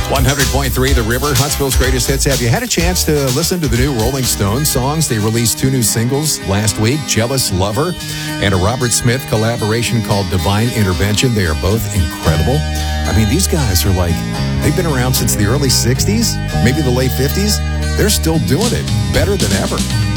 100.3 The River, Huntsville's greatest hits. Have you had a chance to listen to the new Rolling Stones songs? They released 2 new singles last week, Jealous Lover and a Robert Smith collaboration called Divine Intervention. They are both incredible. I mean, these guys are like, they've been around since the early 60s, maybe the late 50s. They're still doing it better than ever.